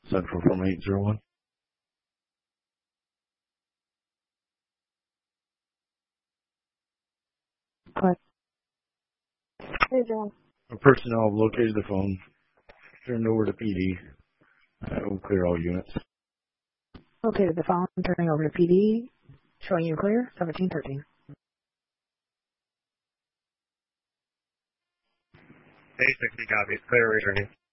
Central from 801. What? Hey, John. Personnel have located the phone. Turned over to PD. We'll clear all units. Located the phone, turning over to PD, showing you clear, 1713. A60 copies. Clear returning.